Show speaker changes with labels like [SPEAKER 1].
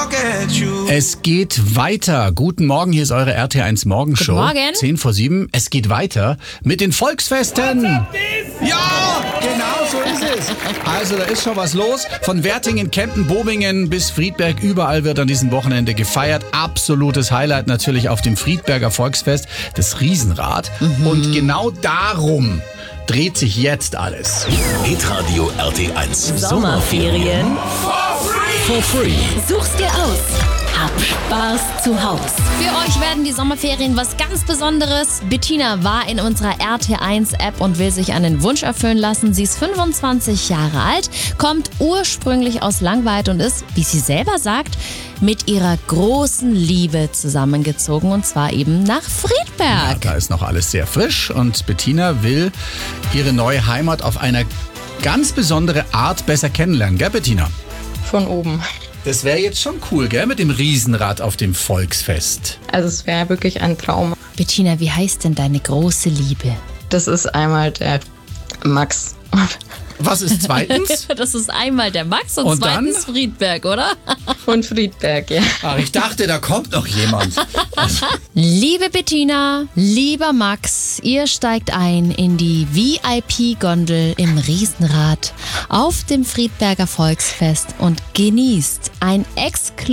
[SPEAKER 1] Es geht weiter. Guten Morgen, hier ist eure RT1 Morgenshow.
[SPEAKER 2] Guten Morgen.
[SPEAKER 1] 10:07. Es geht weiter mit den Volksfesten. Ja, genau so ist es. Also da ist schon was los. Von Wertingen, Kempten, Bobingen bis Friedberg, überall wird an diesem Wochenende gefeiert. Absolutes Highlight natürlich auf dem Friedberger Volksfest, das Riesenrad. Und genau darum dreht sich jetzt alles.
[SPEAKER 3] Hitradio RT1.
[SPEAKER 2] Sommerferien
[SPEAKER 3] For free.
[SPEAKER 4] Such's dir aus. Hab Spaß zu Haus.
[SPEAKER 2] Für euch werden die Sommerferien was ganz Besonderes. Bettina war in unserer RT1-App und will sich einen Wunsch erfüllen lassen. Sie ist 25 Jahre alt, kommt ursprünglich aus Langweid und ist, wie sie selber sagt, mit ihrer großen Liebe zusammengezogen und zwar eben nach Friedberg.
[SPEAKER 1] Da ist noch alles sehr frisch und Bettina will ihre neue Heimat auf eine ganz besondere Art besser kennenlernen, gell Bettina?
[SPEAKER 5] Von oben.
[SPEAKER 1] Das wäre jetzt schon cool, gell, mit dem Riesenrad auf dem Volksfest.
[SPEAKER 5] Also es wäre wirklich ein Traum.
[SPEAKER 2] Bettina, wie heißt denn deine große Liebe?
[SPEAKER 5] Das ist einmal der Max.
[SPEAKER 1] Was ist zweitens?
[SPEAKER 2] Das ist einmal der Max und
[SPEAKER 1] dann?
[SPEAKER 2] zweitens Friedberg, oder?
[SPEAKER 5] Von Friedberg, ja.
[SPEAKER 1] Ach, ich dachte, da kommt noch jemand.
[SPEAKER 2] Liebe Bettina, lieber Max, ihr steigt ein in die VIP-Gondel im Riesenrad auf dem Friedberger Volksfest und genießt ein